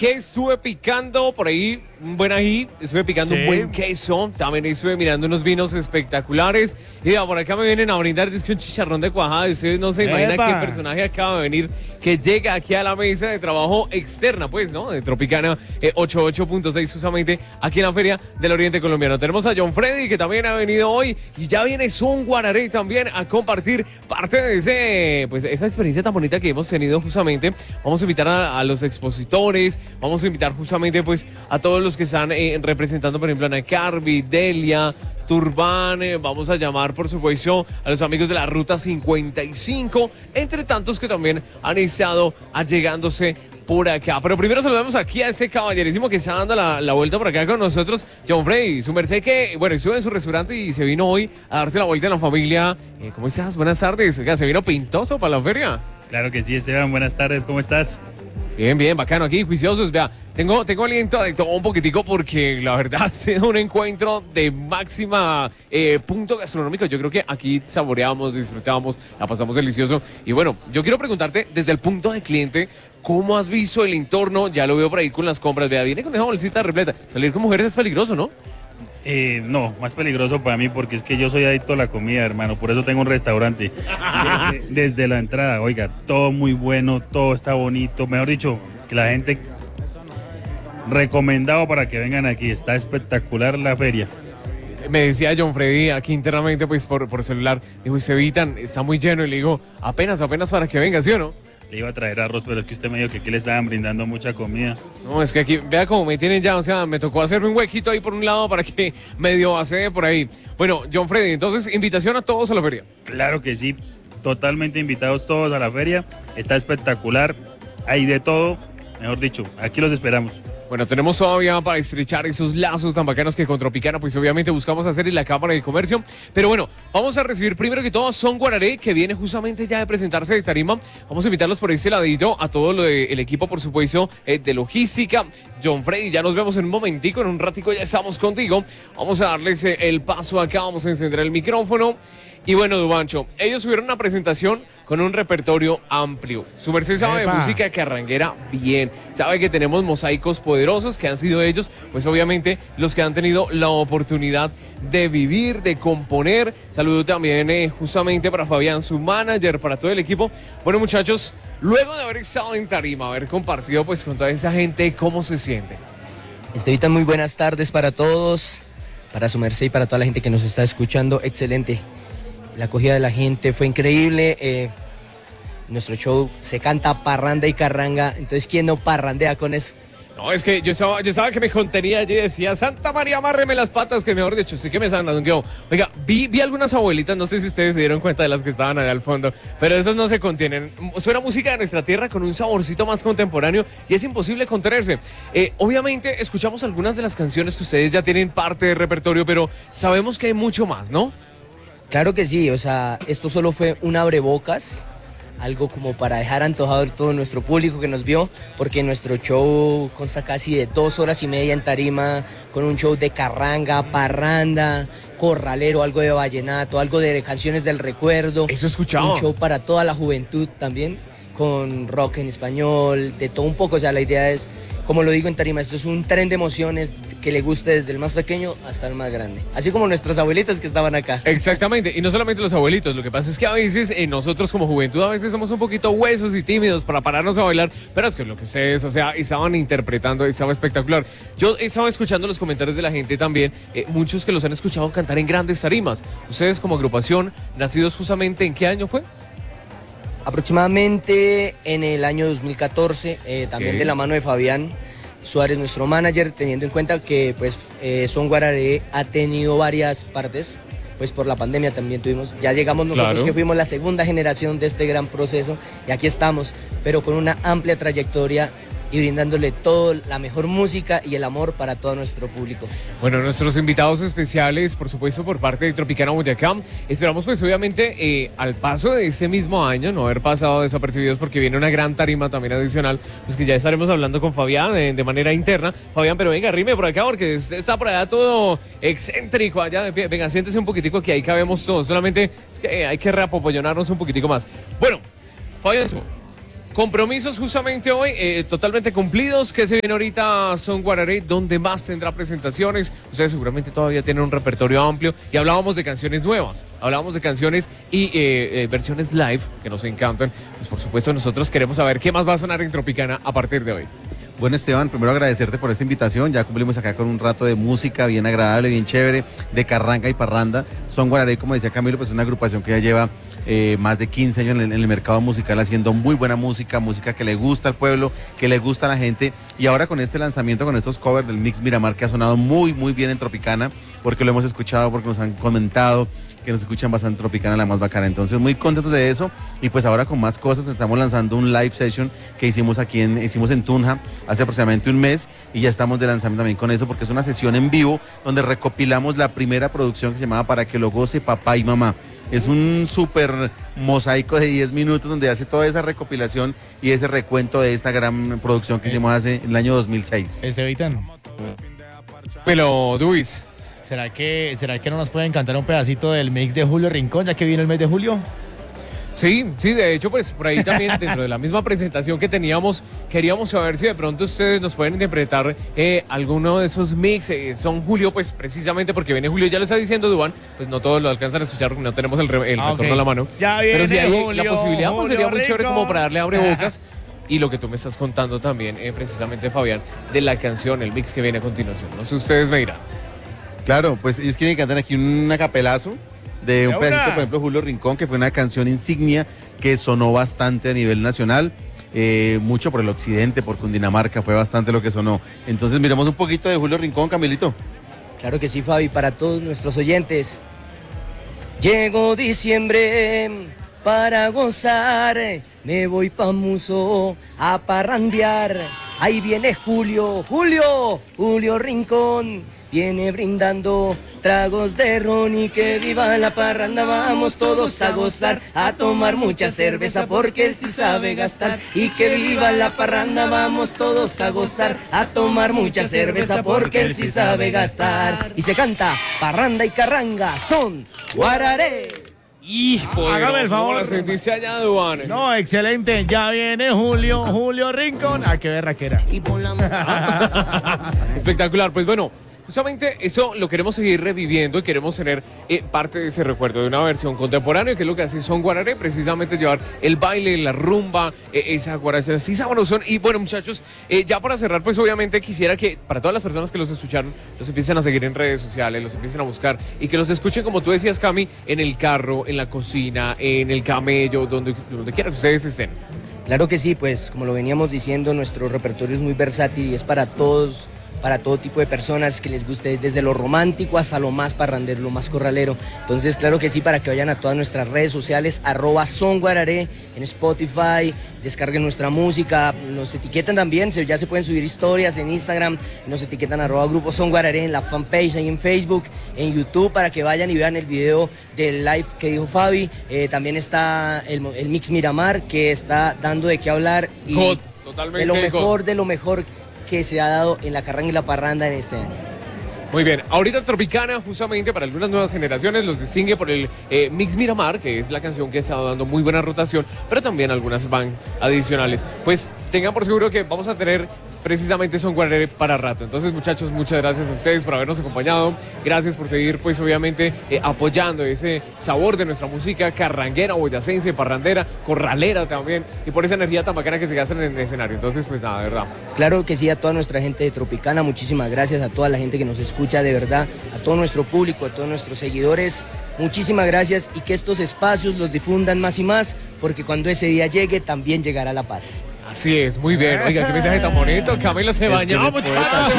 ¿Qué estuve picando? Por ahí un buen ají, estuve picando un buen queso, también estuve mirando unos vinos espectaculares. Y por acá me vienen a brindar un chicharrón de cuajada. Ustedes no se imaginan qué personaje acaba de venir, que llega aquí a la mesa de trabajo externa, pues, ¿no? De Tropicana 88.6, justamente aquí en la Feria del Oriente Colombiano. Tenemos a John Freddy, que también ha venido hoy, y ya viene Son Guararé también a compartir parte de esa experiencia tan bonita que hemos tenido justamente. Vamos a invitar a los expositores, vamos a invitar justamente pues a todos los que están representando, por ejemplo, Ana Carvi, Delia, Turbán, vamos a llamar por supuesto a los amigos de la Ruta 55, entre tantos que también han estado allegándose por acá. Pero primero saludamos aquí a este caballerísimo que está dando la vuelta por acá con nosotros, John Freddy, su merced que, bueno, estuvo en su restaurante y se vino hoy a darse la vuelta en la familia. ¿Cómo estás? Buenas tardes. Oiga, ¿se vino pintoso para la feria? Claro que sí, Esteban, buenas tardes, ¿cómo estás? Bien, bien, bacano aquí, juiciosos. Vea, tengo aliento de todo un poquitico porque la verdad ha sido un encuentro de máxima punto gastronómico. Yo creo que aquí saboreamos, disfrutamos, la pasamos delicioso. Y bueno, yo quiero preguntarte desde el punto de cliente, ¿cómo has visto el entorno? Ya lo veo por ahí con las compras. Vea, viene con esa bolsita repleta. Salir con mujeres es peligroso, ¿no? No, más peligroso para mí porque es que yo soy adicto a la comida, hermano, por eso tengo un restaurante. Desde la entrada, oiga, todo muy bueno, todo está bonito, mejor dicho, que la gente recomendado para que vengan aquí, está espectacular la feria. Me decía John Freddy aquí internamente pues por celular, dijo, y se evitan, está muy lleno, y le digo, apenas para que venga, ¿sí o no? Le iba a traer arroz, pero es que usted me dijo que aquí le estaban brindando mucha comida. No, es que aquí, vea cómo me tienen ya, o sea, me tocó hacerme un huequito ahí por un lado para que medio vacíe por ahí. Bueno, John Freddy, entonces, invitación a todos a la feria. Claro que sí, totalmente invitados todos a la feria, está espectacular, hay de todo, mejor dicho, aquí los esperamos. Bueno, tenemos todavía para estrechar esos lazos tan bacanos que con Tropicana, pues obviamente buscamos hacer en la Cámara de Comercio. Pero bueno, vamos a recibir primero que todo a Son Guararé, que viene justamente ya de presentarse de tarima. Vamos a invitarlos por este ladito, a todo el equipo, por supuesto, de logística. John Freddy, ya nos vemos en un momentico, en un ratico ya estamos contigo. Vamos a darles el paso acá, vamos a encender el micrófono. Y bueno, Dubancho, ellos tuvieron una presentación con un repertorio amplio. Su merced sabe de música carranguera bien. Sabe que tenemos mosaicos poderosos que han sido ellos, pues obviamente los que han tenido la oportunidad de vivir, de componer. Saludo también justamente para Fabián, su manager, para todo el equipo. Bueno, muchachos, luego de haber estado en tarima, haber compartido pues con toda esa gente, ¿cómo se siente? Estevita, muy buenas tardes para todos, para su merced y para toda la gente que nos está escuchando. Excelente. La acogida de la gente fue increíble. Nuestro show se canta parranda y carranga. Entonces, ¿quién no parrandea con eso? No, es que yo estaba que me contenía allí y decía, Santa María, amárreme las patas, que mejor dicho, sí que me están dando un guión. Oiga, vi algunas abuelitas, no sé si ustedes se dieron cuenta de las que estaban allá al fondo, pero esas no se contienen. Suena música de nuestra tierra con un saborcito más contemporáneo y es imposible contenerse. Obviamente, escuchamos algunas de las canciones que ustedes ya tienen parte del repertorio, pero sabemos que hay mucho más, ¿no? Claro que sí, o sea, esto solo fue un abrebocas, algo como para dejar antojado a todo nuestro público que nos vio, porque nuestro show consta casi de 2 horas y media en tarima, con un show de carranga, parranda, corralero, algo de vallenato, algo de canciones del recuerdo. Eso escuchaba. Un show para toda la juventud también, con rock en español, de todo un poco, o sea, la idea es, como lo digo en tarima, esto es un tren de emociones que le guste desde el más pequeño hasta el más grande. Así como nuestras abuelitas que estaban acá. Exactamente, y no solamente los abuelitos, lo que pasa es que a veces nosotros como juventud a veces somos un poquito huesos y tímidos para pararnos a bailar, pero es que lo que ustedes, o sea, estaban interpretando, estaba espectacular. Yo estaba escuchando los comentarios de la gente también, muchos que los han escuchado cantar en grandes tarimas. Ustedes como agrupación, nacidos justamente, ¿en qué año fue? Aproximadamente en el año 2014, también de la mano de Fabián Suárez, nuestro manager, teniendo en cuenta que pues Son Guararé ha tenido varias partes, pues por la pandemia también tuvimos, ya llegamos nosotros, claro, que fuimos la segunda generación de este gran proceso y aquí estamos, pero con una amplia trayectoria y brindándole toda la mejor música y el amor para todo nuestro público. Bueno, nuestros invitados especiales, por supuesto, por parte de Tropicana Boyacá, esperamos pues obviamente al paso de este mismo año, no haber pasado desapercibidos porque viene una gran tarima también adicional, pues que ya estaremos hablando con Fabián de manera interna. Fabián, pero venga, rime por acá porque está por allá todo excéntrico allá de pie. Venga, siéntese un poquitico que ahí cabemos todos, solamente es que hay que reapopollonarnos un poquitico más. Bueno, Fabián, compromisos justamente hoy, totalmente cumplidos. ¿Qué se viene ahorita? Son Guararé, ¿dónde más tendrá presentaciones? Ustedes seguramente todavía tienen un repertorio amplio y hablábamos de canciones nuevas, hablábamos de canciones y versiones live que nos encantan. Pues por supuesto nosotros queremos saber qué más va a sonar en Tropicana a partir de hoy. Bueno, Esteban, primero agradecerte por esta invitación. Ya cumplimos acá con un rato de música bien agradable, bien chévere, de carranga y parranda. Son Guararé, como decía Camilo, pues es una agrupación que ya lleva más de 15 años en el mercado musical haciendo muy buena música, música que le gusta al pueblo, que le gusta a la gente. Y ahora con este lanzamiento, con estos covers del Mix Miramar, que ha sonado muy, muy bien en Tropicana, porque lo hemos escuchado, porque nos han comentado que nos escuchan bastante Tropicana, la más bacana. Entonces, muy contentos de eso. Y pues ahora con más cosas, estamos lanzando un live session que hicimos hicimos en Tunja hace aproximadamente un mes. Y ya estamos de lanzamiento también con eso, porque es una sesión en vivo donde recopilamos la primera producción que se llamaba Para que lo goce papá y mamá. Es un súper mosaico de 10 minutos donde hace toda esa recopilación y ese recuento de esta gran producción que hicimos en el año 2006. Esteban. Pero, Duis, ¿Será que no nos pueden cantar un pedacito del mix de Julio Rincón, ya que viene el mes de julio? sí, de hecho, pues por ahí también, dentro de la misma presentación que teníamos, queríamos saber si de pronto ustedes nos pueden interpretar alguno de esos mix. Son Julio, pues precisamente porque viene Julio, ya lo está diciendo Duan, pues no todos lo alcanzan a escuchar porque no tenemos el retorno a la mano. Ya viene. Pero si hay Julio, la posibilidad, pues sería muy chévere como para darle abrebocas. Y lo que tú me estás contando también, precisamente, Fabián, de la canción, el mix que viene a continuación. No sé, ustedes me dirán. Claro, pues ellos quieren cantar aquí un acapelazo de un pedacito, por ejemplo, Julio Rincón, que fue una canción insignia que sonó bastante a nivel nacional, mucho por el occidente, por Cundinamarca, fue bastante lo que sonó. Entonces miremos un poquito de Julio Rincón, Camilito. Claro que sí, Fabi, para todos nuestros oyentes. Llegó diciembre para gozar, me voy pa' Muso a parrandear. Ahí viene Julio Rincón. Viene brindando tragos de ron y que viva la parranda. Vamos todos a gozar, a tomar mucha cerveza porque él sí sabe gastar. Y que viva la parranda, vamos todos a gozar, a tomar mucha cerveza porque él sí sabe gastar. Y se canta parranda y carranga, son Guararé. Hágame el favor. Dice allá, Duan. No, excelente. Ya viene Julio Rincón. Ah, qué berraquera. Espectacular, pues bueno. Justamente eso lo queremos seguir reviviendo y queremos tener parte de ese recuerdo de una versión contemporánea, que es lo que hace Son Guararé, precisamente llevar el baile, la rumba, esa guaracha así sabrosón. Y bueno, muchachos, ya para cerrar, pues obviamente quisiera que para todas las personas que los escucharon, los empiecen a seguir en redes sociales, los empiecen a buscar y que los escuchen, como tú decías, Cami, en el carro, en la cocina, en el camello, donde quiera que ustedes estén. Claro que sí, pues como lo veníamos diciendo, nuestro repertorio es muy versátil y es para todos, para todo tipo de personas que les guste, desde lo romántico hasta lo más parrandero, lo más corralero. Entonces, claro que sí, para que vayan a todas nuestras redes sociales, @songuararé en Spotify, descarguen nuestra música, nos etiquetan también, ya se pueden subir historias en Instagram, nos etiquetan @grupo Son Guararé en la fanpage, ahí en Facebook, en YouTube, para que vayan y vean el video del live que dijo Fabi. También está el Mix Miramar, que está dando de qué hablar y totalmente de lo mejor que se ha dado en la carranga y la parranda en este año. Muy bien, ahorita Tropicana, justamente para algunas nuevas generaciones, los distingue por el Mix Miramar, que es la canción que ha estado dando muy buena rotación, pero también algunas van adicionales. Pues tengan por seguro que vamos a tener precisamente Son Guararé para rato. Entonces, muchachos, muchas gracias a ustedes por habernos acompañado. Gracias por seguir, pues obviamente, apoyando ese sabor de nuestra música carranguera, boyacense, parrandera, corralera también, y por esa energía tan bacana que se gasta en el escenario. Entonces, pues nada, de verdad. Claro que sí, a toda nuestra gente de Tropicana, muchísimas gracias, a toda la gente que nos escucha, de verdad, a todo nuestro público, a todos nuestros seguidores, muchísimas gracias, y que estos espacios los difundan más y más, porque cuando ese día llegue, también llegará la paz. Así es, muy bien. Oiga, qué mensaje tan bonito. Camilo se bañó, muchachos, se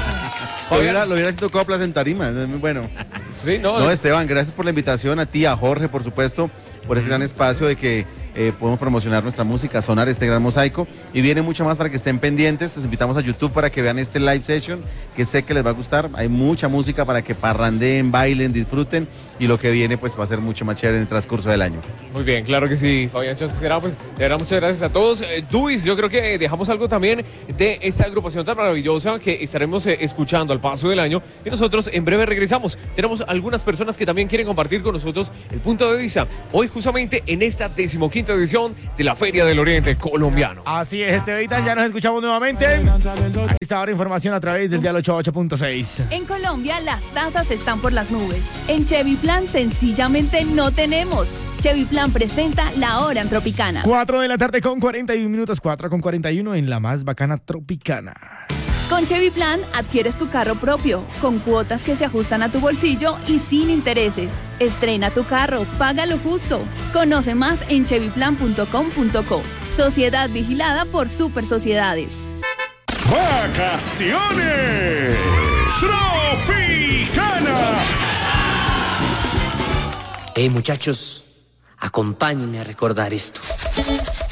bañó. Lo hubiera sido coplas en tarima, es muy bueno. Sí, no, Esteban, gracias por la invitación, a ti, a Jorge, por supuesto, por ese gran espacio de que podemos promocionar nuestra música, sonar este gran mosaico, y viene mucho más para que estén pendientes. Los invitamos a YouTube para que vean este live session, que sé que les va a gustar. Hay mucha música para que parrandeen, bailen, disfruten, y lo que viene pues va a ser mucho más chévere en el transcurso del año. Muy bien, claro que sí, Fabián Será, pues de verdad muchas gracias a todos. Duis, yo creo que dejamos algo también de esta agrupación tan maravillosa que estaremos escuchando al paso del año, y nosotros en breve regresamos. Tenemos algunas personas que también quieren compartir con nosotros el punto de vista. Hoy justamente en esta 15ª quinta edición de la Feria del Oriente Colombiano. Así es, Esteban, ya nos escuchamos nuevamente. Ahí está ahora información a través del Dial 88.6. En Colombia las tasas están por las nubes. En Chevy Plan sencillamente no tenemos. Chevy Plan presenta La Hora en Tropicana. 4 de la tarde con 41 minutos, 4 con 41 en la más bacana Tropicana. Con Chevy Plan adquieres tu carro propio, con cuotas que se ajustan a tu bolsillo y sin intereses. Estrena tu carro, paga lo justo. Conoce más en chevyplan.com.co. Sociedad vigilada por Super Sociedades. ¡Vacaciones Tropicana! Hey muchachos, acompáñenme a recordar esto.